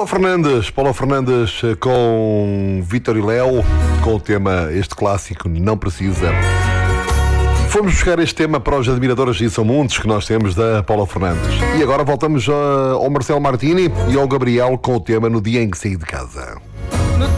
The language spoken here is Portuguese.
Paula Fernandes com Vítor e Léo, com o tema Este Clássico Não Precisa. Fomos buscar este tema para os admiradores, e são muitos que nós temos, da Paula Fernandes. E agora voltamos ao Marcelo Martini e ao Gabriel com o tema No Dia em que Saí de Casa.